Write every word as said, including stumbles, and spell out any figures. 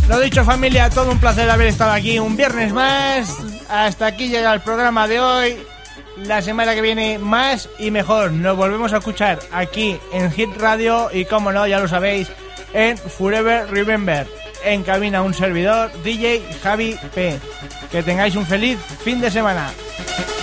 Lo dicho, familia, todo un placer haber estado aquí un viernes más. Hasta aquí llega el programa de hoy. La semana que viene más y mejor. Nos volvemos a escuchar aquí en Hit Radio y, como no, ya lo sabéis, en Forever Remember. En cabina un servidor, D J Javi P. Que tengáis un feliz fin de semana.